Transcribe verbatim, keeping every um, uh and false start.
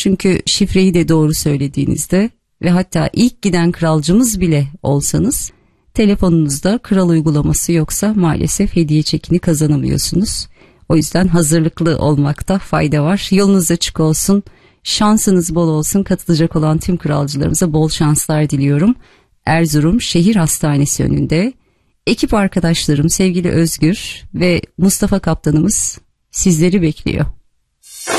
Çünkü şifreyi de doğru söylediğinizde ve hatta ilk giden kralcımız bile olsanız telefonunuzda kral uygulaması yoksa maalesef hediye çekini kazanamıyorsunuz. O yüzden hazırlıklı olmakta fayda var. Yolunuz açık olsun, şansınız bol olsun. Katılacak olan tüm kralcılarımıza bol şanslar diliyorum. Erzurum Şehir Hastanesi önünde ekip arkadaşlarım sevgili Özgür ve Mustafa Kaptanımız sizleri bekliyor.